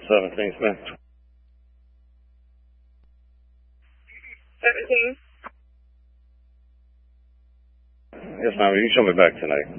17 Smith. 17. Yes, ma'am. You can show me back tonight.